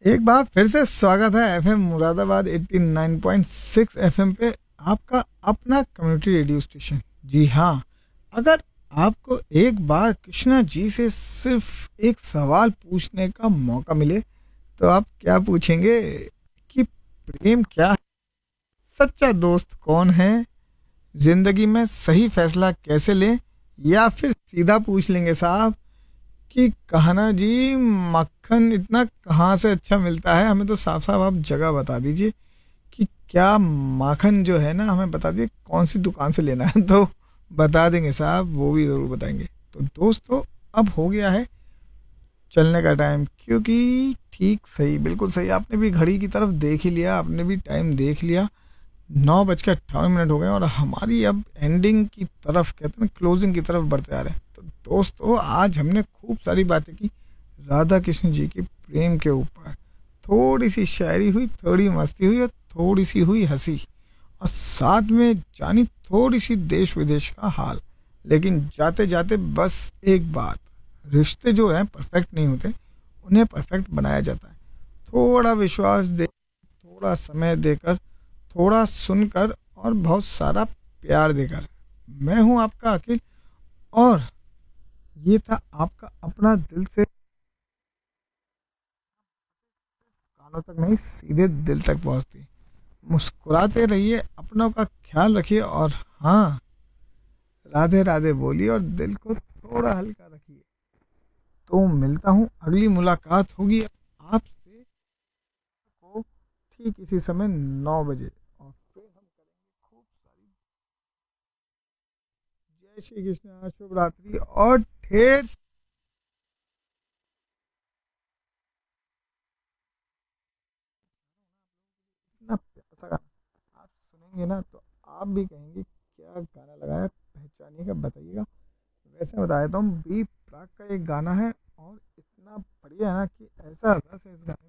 एक बार फिर से स्वागत है एफएम मुरादाबाद 89.6 एफएम पे, आपका अपना कम्युनिटी रेडियो स्टेशन। जी हाँ, अगर आपको एक बार कृष्णा जी से सिर्फ एक सवाल पूछने का मौका मिले तो आप क्या पूछेंगे? कि प्रेम क्या है, सच्चा दोस्त कौन है, जिंदगी में सही फैसला कैसे लें, या फिर सीधा पूछ लेंगे साहब कि कहना जी मक्खन इतना कहाँ से अच्छा मिलता है, हमें तो साफ साफ आप जगह बता दीजिए कि क्या माखन जो है ना, हमें बता दीजिए कौन सी दुकान से लेना है तो बता देंगे साहब, वो भी ज़रूर बताएंगे। तो दोस्तों, अब हो गया है चलने का टाइम, क्योंकि ठीक सही, बिल्कुल सही, आपने भी घड़ी की तरफ देख ही लिया, आपने भी टाइम देख लिया। 9:58 हो गए और हमारी अब एंडिंग की तरफ, कहते हैं क्लोजिंग की तरफ बढ़ते आ रहे हैं। तो दोस्तों, आज हमने खूब सारी बातें की राधा कृष्ण जी की प्रेम के ऊपर। थोड़ी सी शायरी हुई, थोड़ी मस्ती हुई और थोड़ी सी हुई हंसी, और साथ में जानी थोड़ी सी देश विदेश का हाल। लेकिन जाते जाते बस एक बात, रिश्ते जो हैं परफेक्ट नहीं होते, उन्हें परफेक्ट बनाया जाता है। थोड़ा विश्वास दे, थोड़ा समय देकर, थोड़ा सुनकर और बहुत सारा प्यार देकर। मैं हूं आपका अखिल, और ये था आपका अपना दिल से कानों तक नहीं, सीधे दिल तक पहुंचती। मुस्कुराते रहिए, अपनों का ख्याल रखिए, और हाँ, राधे राधे बोलिए और दिल को थोड़ा हल्का रखिए। तो मिलता हूँ, अगली मुलाकात होगी आपसे को ठीक इसी समय 9 बजे, और फिर हम करेंगे खूब सारी। जय श्री कृष्ण, शुभ रात्रि और ढेर इतना प्यारा सा गाना आप सुनेंगे ना, तो आप भी कहेंगे क्या गाना लगाया, पहचानिएगा, बताइएगा। वैसे बता देता हूँ, बी प्राक का एक गाना है और इतना बढ़िया है ना कि ऐसा रस है इस गाने